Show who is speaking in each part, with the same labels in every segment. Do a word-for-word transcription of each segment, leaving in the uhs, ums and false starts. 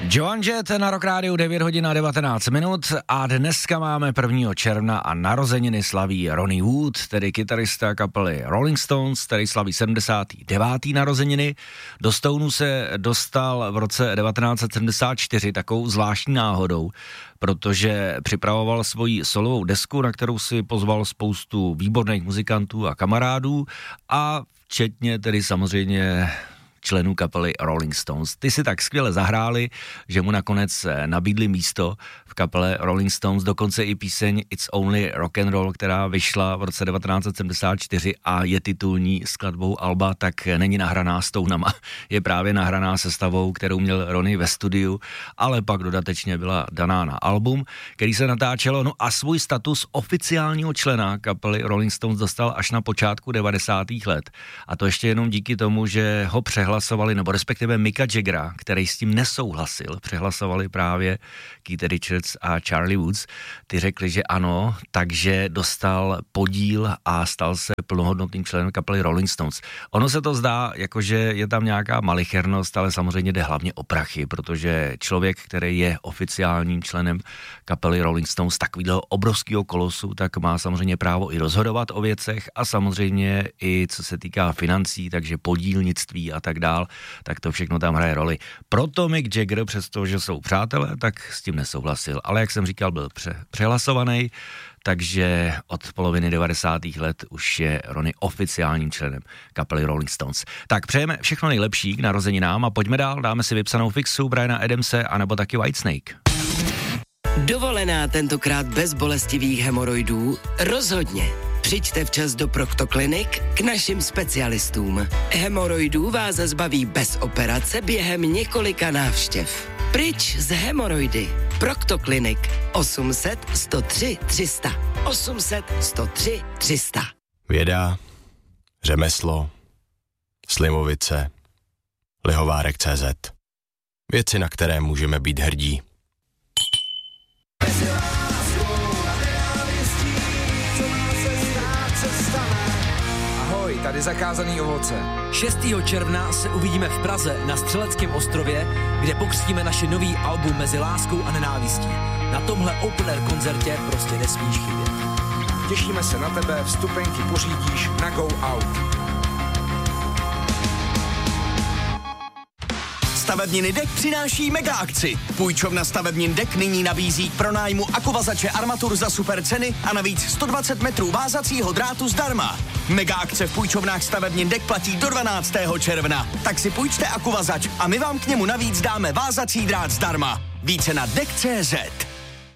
Speaker 1: Joan Jett na Rock Rádiu, devět hodin a devatenáct minut a dneska máme prvního června a narozeniny slaví Ronnie Wood, tedy kytarista kapely Rolling Stones, který slaví sedmdesátý devátý narozeniny. Do Stonů se dostal v roce devatenáct set sedmdesát čtyři takovou zvláštní náhodou, protože připravoval svoji solovou desku, na kterou si pozval spoustu výborných muzikantů a kamarádů a včetně tedy samozřejmě členů kapely Rolling Stones. Ty si tak skvěle zahráli, že mu nakonec nabídli místo v kapele Rolling Stones, dokonce i píseň It's Only Rock and Roll, která vyšla v roce devatenáct set sedmdesát čtyři a je titulní skladbou alba, tak není nahraná Stonama. Je právě nahraná sestavou, kterou měl Ronnie ve studiu, ale pak dodatečně byla daná na album, který se natáčelo, no a svůj status oficiálního člena kapely Rolling Stones dostal až na počátku devadesátých let. A to ještě jenom díky tomu, že ho přehlasovali hlasovali, nebo respektive Micka Jaggera, který s tím nesouhlasil, přehlasovali právě Keith Richards a Charlie Woods. Ty řekli, že ano, takže dostal podíl a stal se plnohodnotným členem kapely Rolling Stones. Ono se to zdá, jakože je tam nějaká malichernost, ale samozřejmě jde hlavně o prachy, protože člověk, který je oficiálním členem kapely Rolling Stones, takovýhle obrovského kolosu, tak má samozřejmě právo i rozhodovat o věcech a samozřejmě i co se týká financí, takže podílnictví a tak dál, tak to všechno tam hraje roli. Proto Mick Jagger, přestože jsou přátelé, tak s tím nesouhlasil. Ale jak jsem říkal, byl pře- přehlasovaný, takže od poloviny devadesátých let už je Ronnie oficiálním členem kapely Rolling Stones. Tak přejeme všechno nejlepší k narozeninám a pojďme dál, dáme si vypsanou fixu Briana Adamse anebo taky Whitesnake.
Speaker 2: Dovolená tentokrát bez bolestivých hemoroidů? Rozhodně. Přijďte včas do Proctoclinic k našim specialistům. Hemoroidů vás zbaví bez operace během několika návštěv. Pryč z hemoroidy. Proctoclinic osm set, sto tři, tři sta. osm set, sto tři, tři sta.
Speaker 3: Věda, řemeslo, Slimovice, Lihovárek tečka cé zet. Věci, na které můžeme být hrdí.
Speaker 4: Ahoj, tady Zakázaný ovoce.
Speaker 5: šestého června se uvidíme v Praze na Střeleckém ostrově, kde pokřtíme naše nový album Mezi láskou a nenávistí. Na tomhle open air koncertě prostě nesmíš chybět.
Speaker 4: Těšíme se na tebe, vstupenky pořídíš na Go Out.
Speaker 6: Stavebniny Dek přináší mega akci. Půjčovna Stavebnin Dek nyní nabízí k pronájmu akuvazače armatur za super ceny a navíc sto dvacet metrů vázacího drátu zdarma. Mega akce v půjčovnách Stavebnin Dek platí do dvanáctého června. Tak si půjčte akuvazač a my vám k němu navíc dáme vázací drát zdarma. Více na dek tečka cé zet.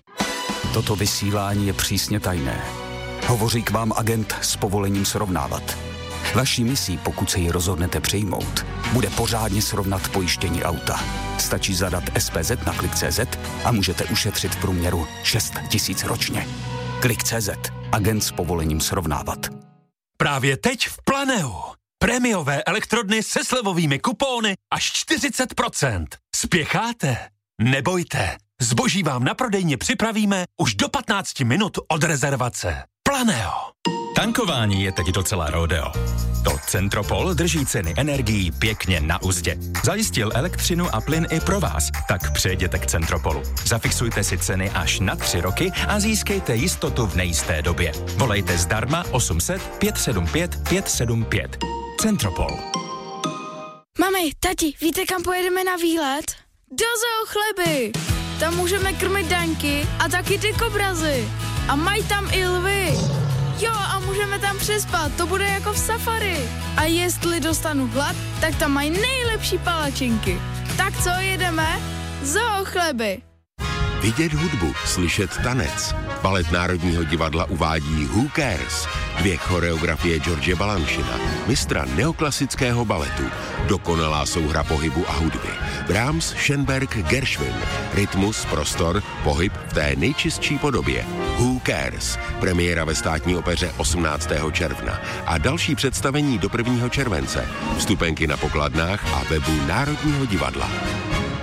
Speaker 7: Toto vysílání je přísně tajné. Hovoří k vám agent s povolením srovnávat. Vaší misí, pokud se ji rozhodnete přijmout, bude pořádně srovnat pojištění auta. Stačí zadat es pé zet na klik tečka cé zet a můžete ušetřit v průměru šest tisíc ročně. klik tečka cé zet. Agent s povolením srovnávat.
Speaker 8: Právě teď v Planeu. Prémiové elektrodny se slevovými kupóny až čtyřicet procent. Spěcháte? Nebojte. Zboží vám na prodejně připravíme už do patnáct minut od rezervace. Planeo.
Speaker 9: Tankování je teď docela rodeo. To Centropol drží ceny energií pěkně na uzdě. Zajistil elektřinu a plyn i pro vás, tak přejděte k Centropolu. Zafixujte si ceny až na tři roky a získejte jistotu v nejisté době. Volejte zdarma osm set, pět sedm pět, pět sedm pět. Centropol.
Speaker 10: Mami, tati, víte, kam pojedeme na výlet? Do Zoo Chleby! Tam můžeme krmit daňky a taky ty kobrazy. A mají tam i lvy. Jo, a můžeme tam přespat, to bude jako v safari. A jestli dostanu hlad, tak tam mají nejlepší palačinky. Tak co, jedeme? Zoo Chleby.
Speaker 11: Vidět hudbu, slyšet tanec. Balet Národního divadla uvádí Who Cares? Dvě choreografie George Balanchina, mistra neoklasického baletu. Dokonalá souhra pohybu a hudby. Brahms, Schönberg, Gershwin. Rytmus, prostor, pohyb v té nejčistší podobě. Who Cares? Premiéra ve Státní opeře osmnáctého června a další představení do prvního července. Vstupenky na pokladnách a webu Národního divadla.